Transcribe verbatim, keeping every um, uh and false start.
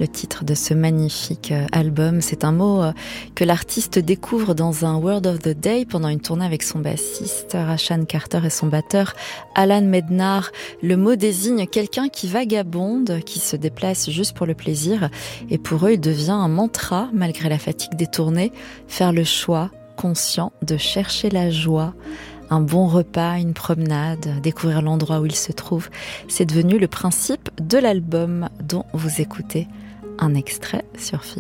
le titre de ce magnifique album. C'est un mot que l'artiste découvre dans un Word of the Day pendant une tournée avec son bassiste Rashan Carter et son batteur Alan Mednar. Le mot désigne quelqu'un qui vagabonde, qui se déplace juste pour le plaisir, et pour eux il devient un mantra malgré la fatigue des tournées. Faire le choix conscient de chercher la joie, un bon repas, une promenade, découvrir l'endroit où il se trouve, c'est devenu le principe de l'album dont vous écoutez un extrait sur F I